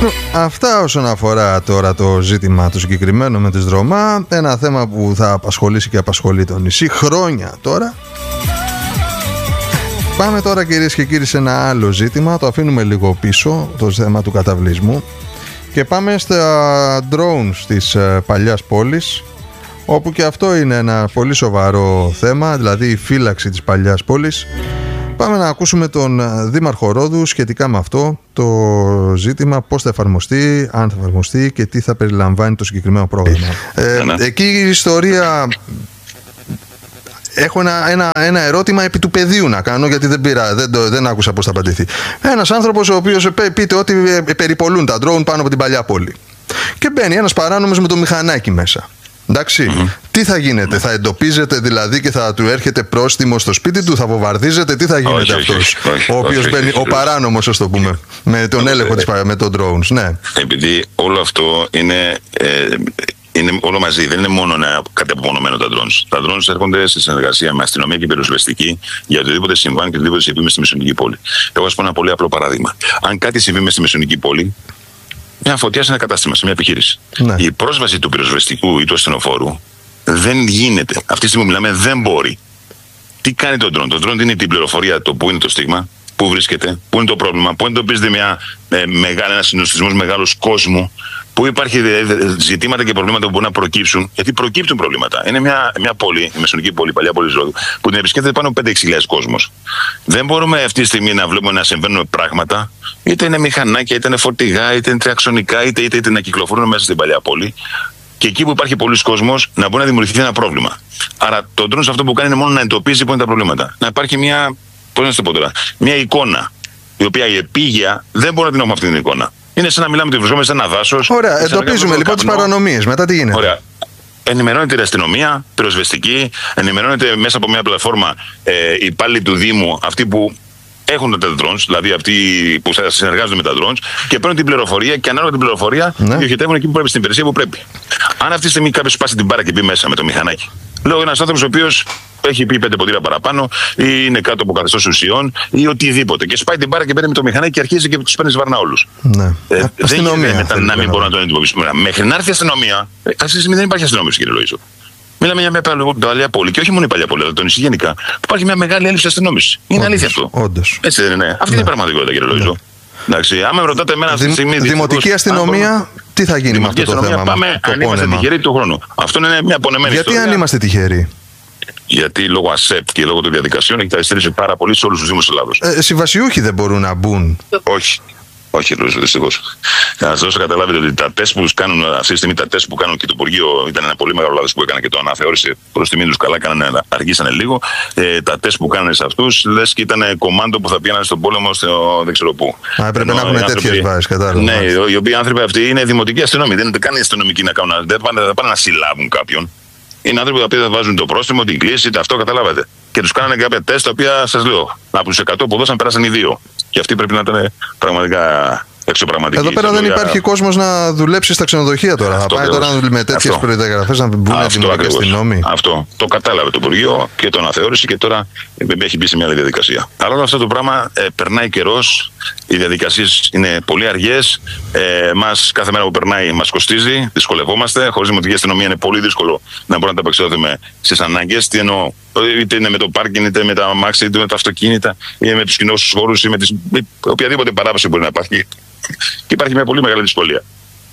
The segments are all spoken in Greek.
Αυτά όσον αφορά τώρα το ζήτημα το συγκεκριμένο με τις Δρομά. Ένα θέμα που θα απασχολήσει και απασχολεί το νησί χρόνια τώρα. Πάμε τώρα, κυρίες και κύριοι, σε ένα άλλο ζήτημα. Το αφήνουμε λίγο πίσω, το θέμα του καταβλισμού, και πάμε στα drones της παλιάς πόλης, όπου και αυτό είναι ένα πολύ σοβαρό θέμα, δηλαδή η φύλαξη της παλιάς πόλης. Πάμε να ακούσουμε τον Δήμαρχο Ρόδου σχετικά με αυτό το ζήτημα, πώς θα εφαρμοστεί, αν θα εφαρμοστεί και τι θα περιλαμβάνει το συγκεκριμένο πρόγραμμα. Εκεί η ιστορία... Έχω ένα ερώτημα επί του πεδίου να κάνω, γιατί δεν άκουσα πώς θα απαντηθεί. Ένας άνθρωπος ο οποίος πείτε ότι περιπολούν τα drone πάνω από την παλιά πόλη, και μπαίνει ένας παράνομος με το μηχανάκι μέσα. Εντάξει, τι θα γίνεται, θα εντοπίζετε δηλαδή και θα του έρχεται πρόστιμο στο σπίτι του, θα βομβαρδίζετε, τι θα γίνεται αυτός ο οποίος μπαίνει, ο παράνομος, ας το πούμε, με τον έλεγχο με τον drones? Ναι. Επειδή όλο αυτό είναι όλο μαζί, δεν είναι μόνο κάτι απομονωμένο τα drones. Τα drones έρχονται σε συνεργασία με αστυνομία και πυροσβεστική για οτιδήποτε συμβάνει και οτιδήποτε συμβεί στη Μεσαιωνική πόλη. Εγώ θα σου πω ένα πολύ απλό παράδειγμα. Αν κάτι συμβεί στη Μεσαιωνική πόλη, μια φωτιά σε ένα κατάστημα, σε μια επιχείρηση, ναι, η πρόσβαση του πυροσβεστικού ή του ασθενοφόρου δεν γίνεται. Αυτή τη στιγμή μιλάμε, δεν μπορεί. Τι κάνει το drone? Το drone δίνει την πληροφορία, το πού είναι το στίγμα, πού βρίσκεται, πού είναι το πρόβλημα, πού εντοπίζεται ένα συνοστισμός μεγάλος κόσμου, πού υπάρχει ζητήματα και προβλήματα που μπορούν να προκύψουν. Γιατί προκύπτουν προβλήματα. Είναι μια πόλη, η Μεσαιωνική πόλη, η παλιά πόλη Ρόδου, που την επισκέπτεται πάνω από 5-6 χιλιάδες κόσμος. Δεν μπορούμε αυτή τη στιγμή να βλέπουμε να συμβαίνουν πράγματα, είτε είναι μηχανάκια, είτε είναι φορτηγά, είτε είναι τριαξονικά, είτε να κυκλοφορούν μέσα στην παλιά πόλη. Και εκεί που υπάρχει πολλοί κόσμος, να μπορεί να δημιουργηθεί ένα πρόβλημα. Άρα το drone αυτό που κάνει είναι μόνο να εντοπίζει πού είναι τα προβλήματα. Να υπάρχει μια εικόνα, η οποία η επίγεια δεν μπορεί να την έχουμε αυτή την εικόνα. Είναι σαν να μιλάμε ότι βρισκόμαστε σε ένα δάσος. Ωραία, εντοπίζουμε λοιπόν τις παρανομίες. Μετά τι γίνεται? Ωραία. Ενημερώνεται η αστυνομία, πυροσβεστική, ενημερώνεται μέσα από μια πλατφόρμα οι υπάλληλοι του Δήμου, αυτοί που έχουν τα drones, δηλαδή αυτοί που θα συνεργάζονται με τα drones, και παίρνουν την πληροφορία και ανάλογα την πληροφορία διοχετεύουν εκεί που πρέπει, στην υπηρεσία που πρέπει. Αν αυτή τη στιγμή κάποιο σπάσει την μπάρα και μπει μέσα με το μηχανάκι, λέω ένας άνθρωπος ο οποίος έχει πει 5 ποτήρια παραπάνω, ή είναι κάτω από καθεστώς ουσιών, ή οτιδήποτε, και σπάει την μπάρα και παίρνει με το μηχανάκι και αρχίζει και τους παίρνει βαρνά όλους. Ναι. Δεν γίνεται να μην μπορούν να τον εντυπωσίσουν. Μέχρι να έρθει η αστυνομία, αυτή τη στιγμή δεν υπάρχει αστυνόμευση, κύριε Λοΐζο. Μιλάμε για μια παλιά πόλη, και όχι μόνο η παλιά πόλη, αλλά το νησί γενικά, που υπάρχει μια μεγάλη έλλειψη αστυνόμευση. Είναι αλήθεια αυτό. Όντως. Έτσι δεν είναι? Αυτή είναι η πραγματικότητα, κύριε Λοΐζο. Εντάξει, άμα με ρωτάτε εμένα αυτή τη στιγμή. Δημοτική αστυνομία, τι θα γίνει με αυτό το θέμα? Πάμε, αν είμαστε τυχεροί του χρόνου. Αυτό είναι μια απονεμένη ιστορία. Γιατί αν είμαστε τυχεροί? Γιατί λόγω ΑΣΕΠ και λόγω των διαδικασιών έχει καθυστερήσει πάρα πολύ σε όλους τους Δήμους της Ελλάδος. Συμβασιούχοι δεν μπορούν να μπουν? Όχι. Όχι, Λουίζο, δυστυχώς. Να σας δώσω καταλάβετε ότι τα τεστ που κάνουν αυτή τη στιγμή, τα τεστ που κάνουν και το Υπουργείο, ήταν ένα πολύ μεγάλο λάθος που έκανε και το αναθεώρησε προς τιμή τους. Καλά, αργήσανε λίγο. Τα τεστ που κάνανε σε αυτούς, λες και ήταν κομμάντο που θα πήγαιναν στον πόλεμο, δεν ξέρω πού. Πρέπει να έχουν τέτοιες βάσεις, κατάλαβα. Ναι, οι οποίοι άνθρωποι αυτοί είναι δημοτικοί αστυνομοί. Δεν είναι καν αστυνομικοί να κάνουν. Δεν πάνε να συλλάβουν κάποιον. Είναι άνθρωποι που θα βάζουν το πρόστιμο, την κλίση, αυτό καταλάβατε. Και τους κάνανε κάποια τεστ τα οποία, σας λέω, από τους 100 που δώσαν πέρασαν οι 2. Και αυτοί πρέπει να ήταν πραγματικά εξωπραγματικοί. Εδώ πέρα δεν υπάρχει κόσμος να δουλέψει στα ξενοδοχεία τώρα. Θα πάει τώρα με τέτοιες προδιαγραφές να μπουν δημοτικοί αστυνόμοι. Αυτό το κατάλαβε το Υπουργείο και το αναθεώρησε και τώρα έχει μπει σε μια άλλη διαδικασία. Αλλά όλο αυτό το πράγμα περνάει καιρός, οι διαδικασίες είναι πολύ αργές. Κάθε μέρα που περνάει μας κοστίζει, δυσκολευόμαστε. Χωρίς δημοτική αστυνομία είναι πολύ δύσκολο να μπορούμε να τα απεξέλθουμε στις ανάγκες. Τι εννοώ? Είτε είναι με το πάρκινγκ, είτε με τα αμάξια, είτε με τα αυτοκίνητα, είτε με τους κοινούς χώρους, ή με οποιαδήποτε παράβαση μπορεί να υπάρχει. Και υπάρχει μια πολύ μεγάλη δυσκολία.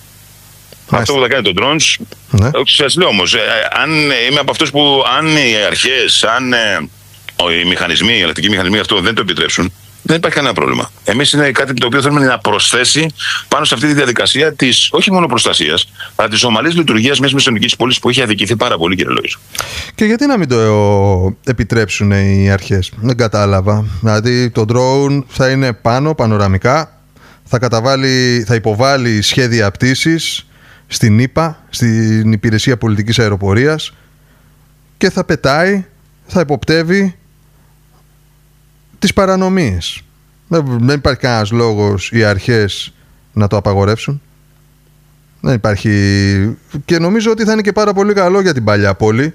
Αυτό που θα κάνει το drones, σας λέω όμως, αν είμαι από αυτούς που αν οι αρχές, αν οι μηχανισμοί, οι ελεκτρικοί μηχανισμοί αυτό δεν το επιτρέψουν, δεν υπάρχει κανένα πρόβλημα. Εμείς είναι κάτι το οποίο θέλουμε να προσθέσει πάνω σε αυτή τη διαδικασία της όχι μόνο προστασίας, αλλά της ομαλής λειτουργίας μιας μεσαιωνικής πόλης που έχει αδικηθεί πάρα πολύ, κύριε Λοΐζο. Και γιατί να μην το επιτρέψουν οι αρχές? Δεν κατάλαβα. Δηλαδή το drone θα είναι πάνω, πανοραμικά, θα υποβάλει σχέδια πτήσης στην ΙΠΑ, στην Υπηρεσία Πολιτικής Αεροπορίας, και θα πετάει, θα υποπτεύει τις παρανομίες. Δεν υπάρχει κανένας λόγος οι αρχές να το απαγορεύσουν. Δεν υπάρχει. Και νομίζω ότι θα είναι και πάρα πολύ καλό για την παλιά πόλη.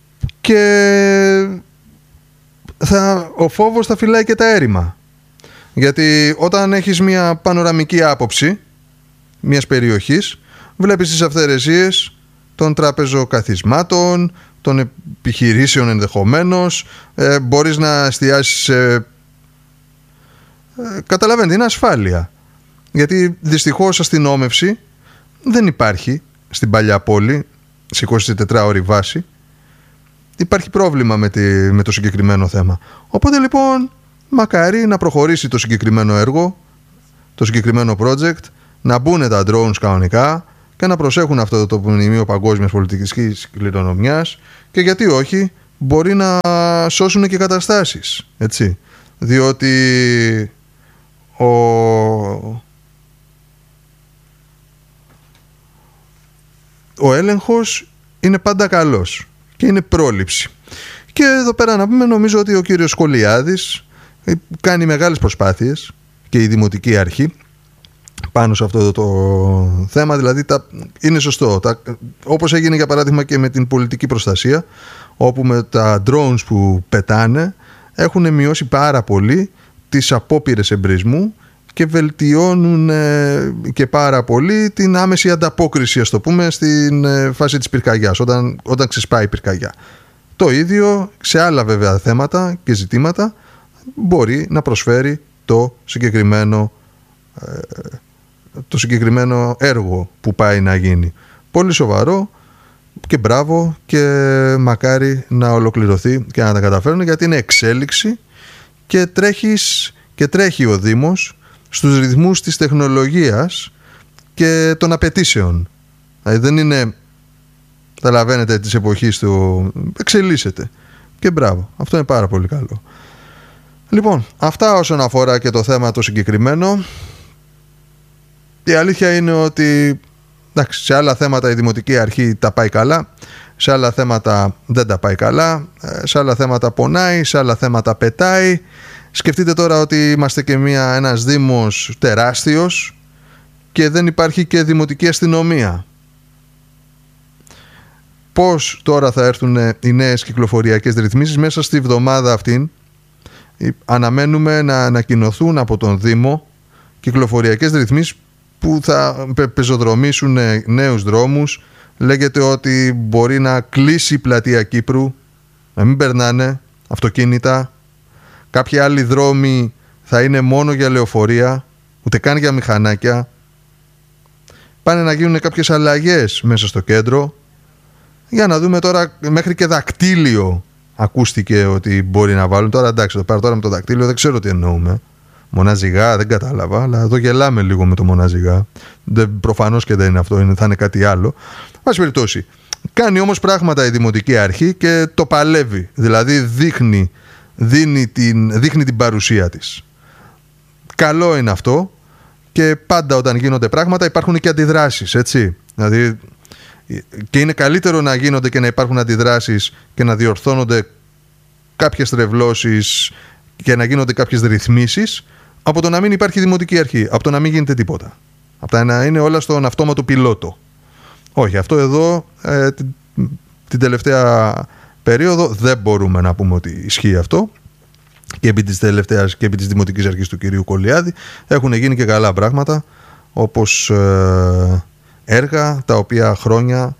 Και ο φόβος θα φυλάει και τα έρημα. Γιατί όταν έχεις μια πανοραμική άποψη μιας περιοχής, βλέπεις τις αυθαιρεσίες των τραπεζοκαθισμάτων, των επιχειρήσεων ενδεχομένως, μπορείς να εστιάσεις σε... καταλαβαίνετε, είναι ασφάλεια. Γιατί δυστυχώς αστυνόμευση δεν υπάρχει στην παλιά πόλη, σε 24ωρη βάση. Υπάρχει πρόβλημα με το συγκεκριμένο θέμα. Οπότε λοιπόν, μακάρι να προχωρήσει το συγκεκριμένο έργο, το συγκεκριμένο project, να μπουν τα drones κανονικά και να προσέχουν αυτό το μνημείο παγκόσμιας πολιτικής κληρονομιάς, και γιατί όχι, μπορεί να σώσουν και καταστάσεις, έτσι. Διότι ο έλεγχος είναι πάντα καλός και είναι πρόληψη. Και εδώ πέρα να πούμε, νομίζω ότι ο κύριος Σκολιάδης κάνει μεγάλες προσπάθειες και η Δημοτική Αρχή πάνω σε αυτό το θέμα. Δηλαδή είναι σωστό, όπως έγινε για παράδειγμα και με την πολιτική προστασία, όπου με τα drones που πετάνε έχουν μειώσει πάρα πολύ τις απόπειρες εμπρισμού και βελτιώνουν και πάρα πολύ την άμεση ανταπόκριση, ας το πούμε, στην φάση της πυρκαγιάς, όταν ξεσπάει η πυρκαγιά. Το ίδιο σε άλλα βέβαια θέματα και ζητήματα μπορεί να προσφέρει το συγκεκριμένο έργο που πάει να γίνει. Πολύ σοβαρό και μπράβο, και μακάρι να ολοκληρωθεί και να τα καταφέρουν, γιατί είναι εξέλιξη και τρέχει ο Δήμος στους ρυθμούς της τεχνολογίας και των απαιτήσεων. Δηλαδή δεν είναι, καταλαβαίνετε, της εποχής του, εξελίσσεται, και μπράβο, αυτό είναι πάρα πολύ καλό. Λοιπόν, αυτά όσον αφορά και το θέμα το συγκεκριμένο. Η αλήθεια είναι ότι εντάξει, σε άλλα θέματα η Δημοτική Αρχή τα πάει καλά, σε άλλα θέματα δεν τα πάει καλά, σε άλλα θέματα πονάει, σε άλλα θέματα πετάει. Σκεφτείτε τώρα ότι είμαστε και ένας δήμος τεράστιος και δεν υπάρχει και δημοτική αστυνομία. Πώς τώρα θα έρθουν οι νέες κυκλοφοριακές ρυθμίσεις? Μέσα στη βδομάδα αυτήν αναμένουμε να ανακοινωθούν από τον Δήμο κυκλοφοριακές ρυθμίσεις που θα πεζοδρομήσουν νέους δρόμους. Λέγεται ότι μπορεί να κλείσει η πλατεία Κύπρου, να μην περνάνε αυτοκίνητα. Κάποιοι άλλοι δρόμοι θα είναι μόνο για λεωφορεία, ούτε καν για μηχανάκια. Πάνε να γίνουν κάποιες αλλαγές μέσα στο κέντρο. Για να δούμε τώρα, μέχρι και δακτύλιο ακούστηκε ότι μπορεί να βάλουν. Τώρα εντάξει, τώρα με το δακτύλιο δεν ξέρω τι εννοούμε. Μοναζιγά, δεν κατάλαβα, αλλά εδώ γελάμε λίγο με το μοναζιγά. Προφανώς και δεν είναι αυτό, θα είναι κάτι άλλο. Πάση περιπτώσει, κάνει όμως πράγματα η Δημοτική Αρχή και το παλεύει. Δηλαδή δείχνει την παρουσία της. Καλό είναι αυτό, και πάντα όταν γίνονται πράγματα υπάρχουν και αντιδράσεις, έτσι. Δηλαδή, και είναι καλύτερο να γίνονται και να υπάρχουν αντιδράσεις και να διορθώνονται κάποιες τρευλώσεις και να γίνονται κάποιες ρυθμίσεις, από το να μην υπάρχει Δημοτική Αρχή, από το να μην γίνεται τίποτα, από το να είναι όλα στον αυτόματο πιλότο. Όχι, αυτό εδώ την τελευταία περίοδο δεν μπορούμε να πούμε ότι ισχύει αυτό, και επί της τελευταίας και επί της Δημοτικής Αρχής του κυρίου Κολιάδη έχουν γίνει και καλά πράγματα, όπως έργα τα οποία χρόνια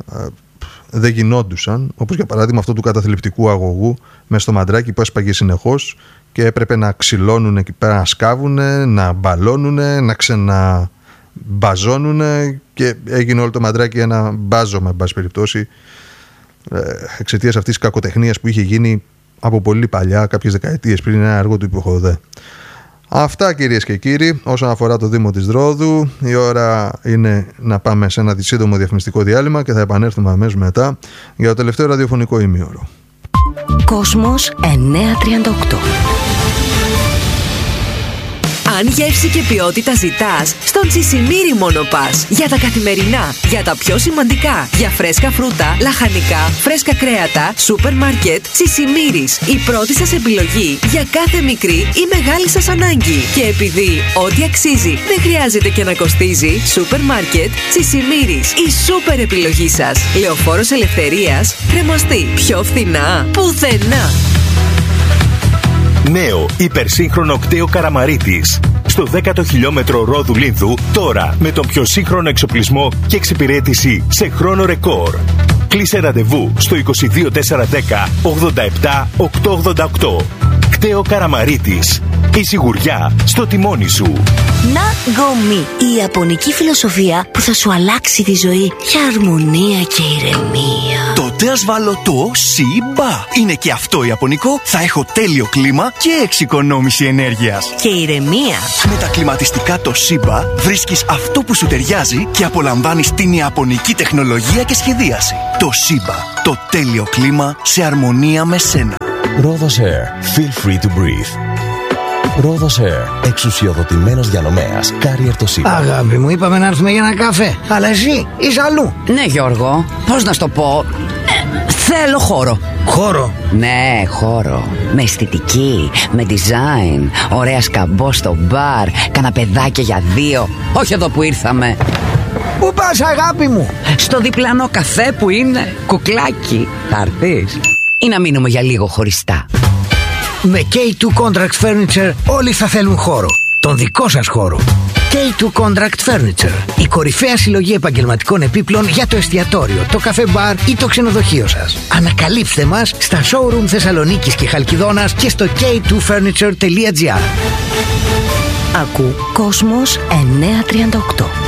δεν γινόντουσαν, όπως για παράδειγμα αυτό του καταθλιπτικού αγωγού μέσα στο Μαντράκι που έσπαγε συνεχώς και έπρεπε να ξυλώνουν εκεί πέρα, να σκάβουν, να μπαλώνουν, να ξαναμπαζώνουν, και έγινε όλο το Μαντράκι ένα μπάζωμα, εν πάση περιπτώσει, εξαιτίας αυτής της κακοτεχνίας που είχε γίνει από πολύ παλιά, κάποιες δεκαετίες πριν, ένα έργο του Υποχοδέ. Αυτά, κυρίες και κύριοι, όσον αφορά το Δήμο της Ρόδου. Η ώρα είναι να πάμε σε ένα σύντομο διαφημιστικό διάλειμμα και θα επανέλθουμε αμέσως μετά για το τελευταίο ραδιοφωνικό ημίωρο. Κόσμος 938. Αν γεύση και ποιότητα ζητάς, στον Τσισιμίρι μόνο πας. Για τα καθημερινά, για τα πιο σημαντικά, για φρέσκα φρούτα, λαχανικά, φρέσκα κρέατα, σούπερ μάρκετ, Τσισιμίρις. Η πρώτη σας επιλογή για κάθε μικρή ή μεγάλη σας ανάγκη. Και επειδή ό,τι αξίζει δεν χρειάζεται και να κοστίζει, σούπερ μάρκετ, Τσισιμίρις. Η σούπερ επιλογή σας. Λεωφόρος Ελευθερίας, Κρεμαστή. Πιο φθηνά? Πουθενά! Νέο υπερσύγχρονο κτέο Καραμαρίτης. Στο 10ο χιλιόμετρο Ρόδου Λίνδου, τώρα με τον πιο σύγχρονο εξοπλισμό και εξυπηρέτηση σε χρόνο ρεκόρ. Κλείσε ραντεβού στο 22410 87 888. Κτέο Καραμαρίτης. Η σιγουριά στο τιμόνι σου. Ναγκομι, η ιαπωνική φιλοσοφία που θα σου αλλάξει τη ζωή για αρμονία και ηρεμία. Τότε ας βάλω το Σιμπα. Είναι και αυτό ιαπωνικό. Θα έχω τέλειο κλίμα και εξοικονόμηση ενέργειας. Και ηρεμία. Με τα κλιματιστικά το Σιμπα βρίσκεις αυτό που σου ταιριάζει και απολαμβάνεις την ιαπωνική τεχνολογία και σχεδίαση. Το Σιμπα. Το τέλειο κλίμα σε αρμονία με σένα. Rhodos Air. Feel free to breathe. Rhodos Air. Εξουσιοδοτημένος διανομέας. Carrier το Σιμπα. Αγάπη μου, είπαμε να έρθουμε για ένα καφέ. Αλλά εσύ είσαι αλλού. Ναι, Γιώργο, πώς να σου το πω. Θέλω χώρο. Χώρο? Ναι, χώρο. Με αισθητική, με design. Ωραία σκαμπό στο μπαρ. Καναπεδάκια για δύο. Όχι εδώ που ήρθαμε. Πού πας, αγάπη μου? Στο διπλανό καφέ που είναι κουκλάκι. Θα έρθεις ή να μείνουμε για λίγο χωριστά? Με K2 Contract Furniture όλοι θα θέλουν χώρο. Τον δικό σας χώρο. K2 Contract Furniture. Η κορυφαία συλλογή επαγγελματικών επίπλων για το εστιατόριο, το καφέ μπαρ ή το ξενοδοχείο σας. Ανακαλύψτε μας στα showroom Θεσσαλονίκης και Χαλκιδόνας και στο k2furniture.gr. Ακού Κόσμος 938.